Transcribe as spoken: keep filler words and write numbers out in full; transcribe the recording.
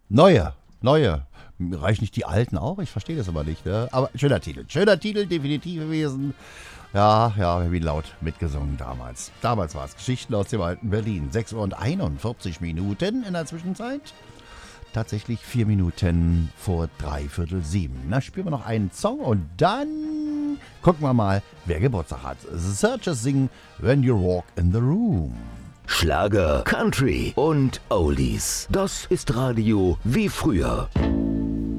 Neue, neue. Reichen nicht die alten auch? Ich verstehe das aber nicht. Ne? Aber schöner Titel. Schöner Titel, definitiv gewesen. Ja, ja, wir haben ihn laut mitgesungen damals. Damals war es Geschichten aus dem alten Berlin. sechs Uhr und einundvierzig Minuten in der Zwischenzeit. Tatsächlich vier Minuten vor dreiviertel sieben. Na, spielen wir noch einen Song und dann gucken wir mal, wer Geburtstag hat. The Searchers singen When You Walk in the Room. Schlager, Country und Oldies. Das ist Radio wie früher.